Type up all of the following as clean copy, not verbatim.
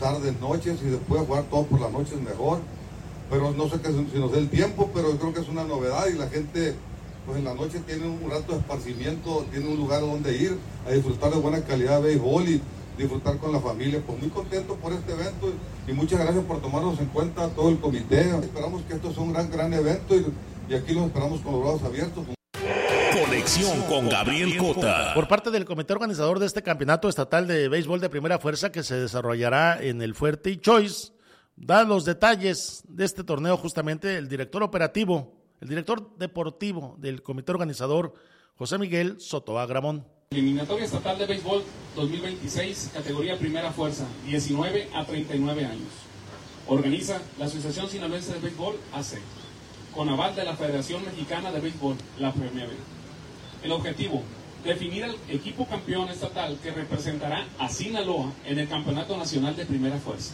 tardes, noches, y después jugar todo por las noches mejor. Pero no sé si nos dé el tiempo, pero yo creo que es una novedad y la gente pues en la noche tiene un rato de esparcimiento, tiene un lugar donde ir a disfrutar de buena calidad de béisbol y disfrutar con la familia. Pues muy contento por este evento y muchas gracias por tomarnos en cuenta todo el comité. Esperamos que esto sea un gran evento y aquí los esperamos con los brazos abiertos. Conexión con Gabriel Cota. Por parte del comité organizador de este campeonato estatal de béisbol de primera fuerza que se desarrollará en el Fuerte y Choice, da los detalles de este torneo justamente el director operativo, el director deportivo del comité organizador, José Miguel Sotoa Gramón. Eliminatoria estatal de béisbol 2026, categoría primera fuerza, 19 a 39 años. Organiza la Asociación Sinaloense de Béisbol, AC, con aval de la Federación Mexicana de Béisbol, la FMB. El objetivo, definir el equipo campeón estatal que representará a Sinaloa en el Campeonato Nacional de Primera Fuerza.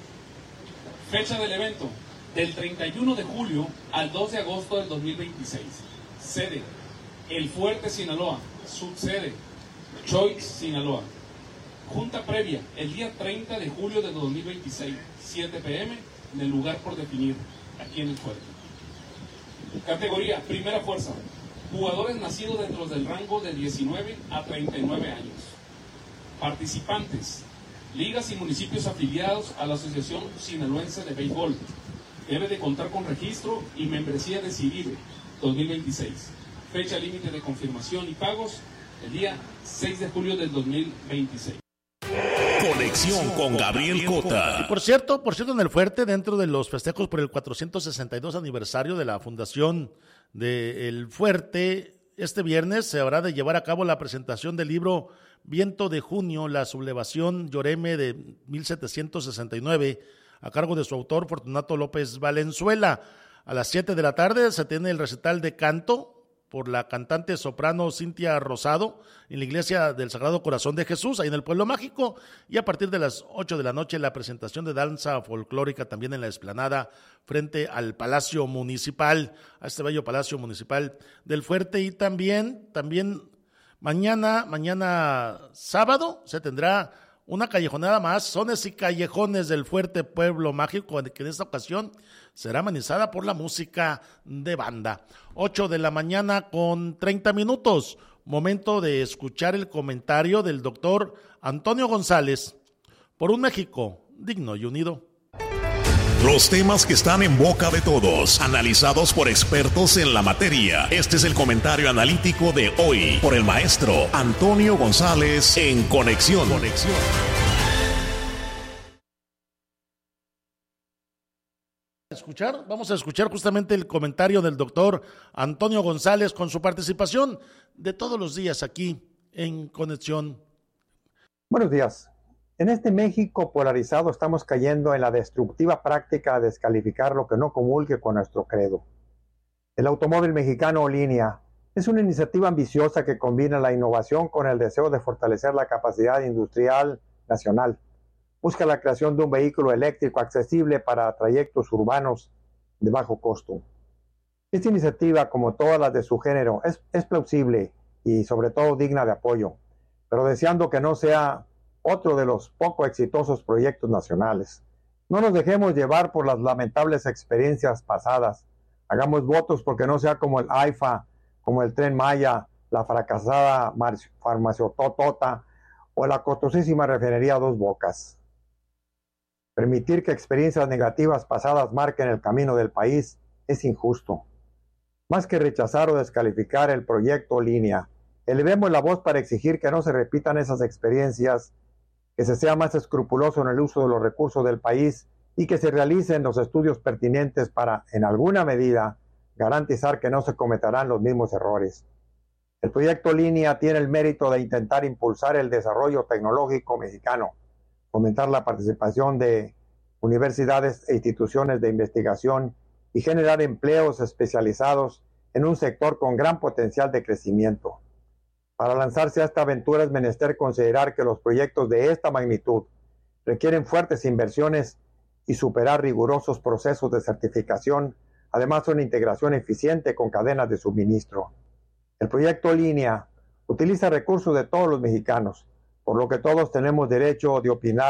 Fecha del evento, del 31 de julio al 2 de agosto del 2026. Sede, El Fuerte, Sinaloa. Subsede, Choice, Sinaloa. Junta previa, el día 30 de julio de 2026, 7 p.m., en el lugar por definir, aquí en El Fuerte. Categoría, primera fuerza. Jugadores nacidos dentro del rango de 19 a 39 años. Participantes, ligas y municipios afiliados a la Asociación Sinaloense de Béisbol. Debe de contar con registro y membresía de CIVIBE 2026. Fecha límite de confirmación y pagos, el día 6 de julio del 2026. Conexión con Gabriel Cota. Y por cierto, en el Fuerte, dentro de los festejos por el 462 aniversario de la fundación de El Fuerte, este viernes se habrá de llevar a cabo la presentación del libro Viento de Junio, la sublevación Lloreme de 1769, a cargo de su autor Fortunato López Valenzuela. A las 7 de la tarde se tiene el recital de canto por la cantante soprano Cintia Rosado en la Iglesia del Sagrado Corazón de Jesús, ahí en el Pueblo Mágico, y a partir de las 8 de la noche la presentación de danza folclórica también en la explanada frente al Palacio Municipal, a este bello Palacio Municipal del Fuerte. Y también mañana sábado se tendrá una callejonada más, sones y callejones del Fuerte Pueblo Mágico, que en esta ocasión será amenizada por la música de banda. 8 de la mañana con 30 minutos, momento de escuchar el comentario del doctor Antonio González, por un México digno y unido. Los temas que están en boca de todos, analizados por expertos en la materia. Este es el comentario analítico de hoy por el maestro Antonio González en Conexión. Vamos a escuchar justamente el comentario del doctor Antonio González con su participación de todos los días aquí en Conexión. Buenos días. En este México polarizado estamos cayendo en la destructiva práctica de descalificar lo que no comulgue con nuestro credo. El automóvil mexicano Línea es una iniciativa ambiciosa que combina la innovación con el deseo de fortalecer la capacidad industrial nacional. Busca la creación de un vehículo eléctrico accesible para trayectos urbanos de bajo costo. Esta iniciativa, como todas las de su género, es plausible y sobre todo digna de apoyo, pero deseando que no sea otro de los poco exitosos proyectos nacionales. No nos dejemos llevar por las lamentables experiencias pasadas. Hagamos votos porque no sea como el AIFA, como el Tren Maya, la fracasada Farmaciototota o la costosísima refinería Dos Bocas. Permitir que experiencias negativas pasadas marquen el camino del país es injusto. Más que rechazar o descalificar el proyecto Línea, elevemos la voz para exigir que no se repitan esas experiencias, que se sea más escrupuloso en el uso de los recursos del país y que se realicen los estudios pertinentes para, en alguna medida, garantizar que no se cometerán los mismos errores. El proyecto Línea tiene el mérito de intentar impulsar el desarrollo tecnológico mexicano, fomentar la participación de universidades e instituciones de investigación y generar empleos especializados en un sector con gran potencial de crecimiento. Para lanzarse a esta aventura es menester considerar que los proyectos de esta magnitud requieren fuertes inversiones y superar rigurosos procesos de certificación, además de una integración eficiente con cadenas de suministro. El proyecto Línea utiliza recursos de todos los mexicanos, por lo que todos tenemos derecho de opinar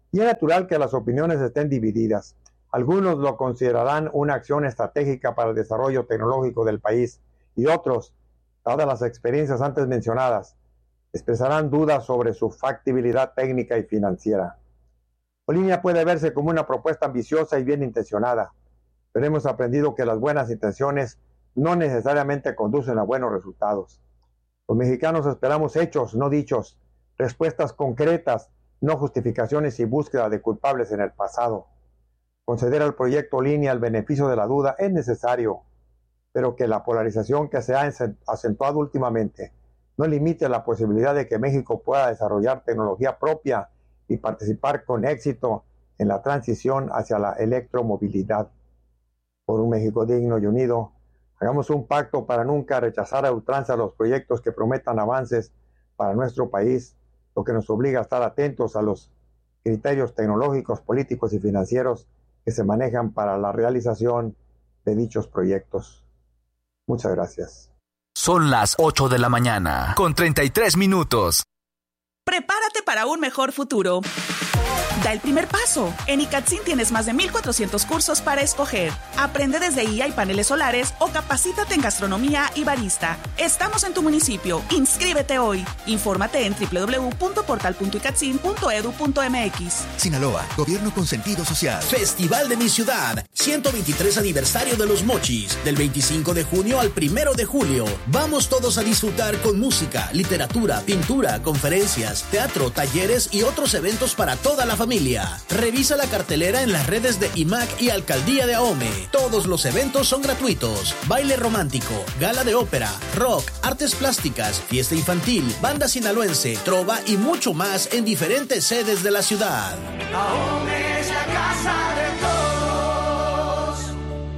Y es natural que las opiniones estén divididas. Algunos lo considerarán una acción estratégica para el desarrollo tecnológico del país y otros, dadas las experiencias antes mencionadas, expresarán dudas sobre su factibilidad técnica y financiera. O-Línea puede verse como una propuesta ambiciosa y bien intencionada, pero hemos aprendido que las buenas intenciones no necesariamente conducen a buenos resultados. Los mexicanos esperamos hechos, no dichos, respuestas concretas, no justificaciones y búsqueda de culpables en el pasado. Conceder al proyecto O-Línea el beneficio de la duda es necesario, pero que la polarización que se ha acentuado últimamente no limite la posibilidad de que México pueda desarrollar tecnología propia y participar con éxito en la transición hacia la electromovilidad. Por un México digno y unido, hagamos un pacto para nunca rechazar a ultranza los proyectos que prometan avances para nuestro país, lo que nos obliga a estar atentos a los criterios tecnológicos, políticos y financieros que se manejan para la realización de dichos proyectos. Muchas gracias. Son las 8 de la mañana, con 33 minutos. Prepárate para un mejor futuro. Da el primer paso. En ICATSIN tienes más de 1,400 cursos para escoger. Aprende desde IA y paneles solares o capacítate en gastronomía y barista. Estamos en tu municipio. Inscríbete hoy. Infórmate en www.portal.icatsin.edu.mx. Sinaloa, gobierno con sentido social. Festival de mi ciudad, 123 aniversario de los Mochis, del 25 de junio al 1 de julio. Vamos todos a disfrutar con música, literatura, pintura, conferencias, teatro, talleres y otros eventos para toda la familia. Revisa la cartelera en las redes de IMAC y Alcaldía de Ahome. Todos los eventos son gratuitos. Baile romántico, gala de ópera, rock, artes plásticas, fiesta infantil, banda sinaloense, trova y mucho más en diferentes sedes de la ciudad. Ahome es la casa de todos.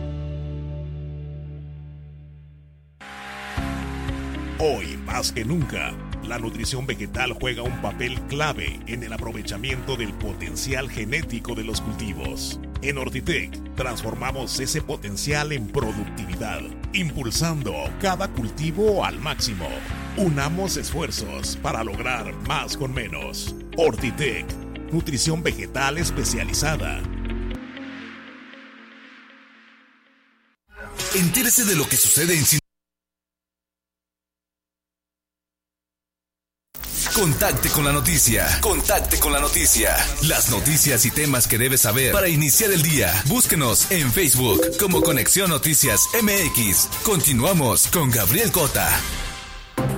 Hoy más que nunca, la nutrición vegetal juega un papel clave en el aprovechamiento del potencial genético de los cultivos. En Ortitec, transformamos ese potencial en productividad, impulsando cada cultivo al máximo. Unamos esfuerzos para lograr más con menos. Ortitec, nutrición vegetal especializada. Entérese de lo que sucede en Contacte con la noticia. Contacte con la noticia. Las noticias y temas que debes saber para iniciar el día. Búsquenos en Facebook como Conexión Noticias MX. Continuamos con Gabriel Cota.